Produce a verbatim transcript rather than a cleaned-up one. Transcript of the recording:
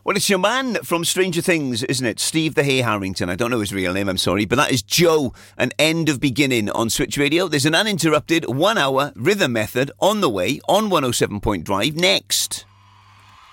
Well, it's your man from Stranger Things, isn't it? Steve the Hay Harrington. I don't know his real name, I'm sorry. But that is Joe, an End of Beginning on Switch Radio. There's an uninterrupted one-hour rhythm method on the way on one oh seven point Drive next.